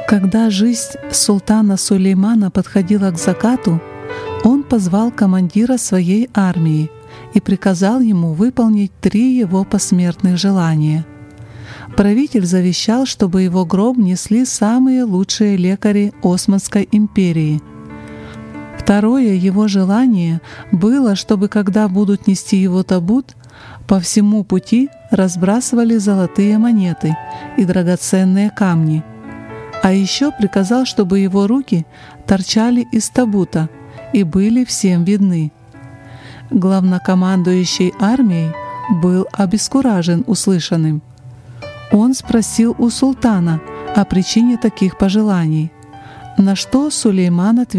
Когда жизнь султана Сулеймана подходила к закату, он позвал командира своей армии и приказал ему выполнить 3 его посмертных желания. Правитель завещал, чтобы его гроб несли самые лучшие лекари Османской империи. Второе его желание было, чтобы, когда будут нести его табут, по всему пути разбрасывали золотые монеты и драгоценные камни. А еще приказал, чтобы его руки торчали из табута и были всем видны. Главнокомандующий армией был обескуражен услышанным. Он спросил у султана о причине таких пожеланий, на что Сулейман ответил: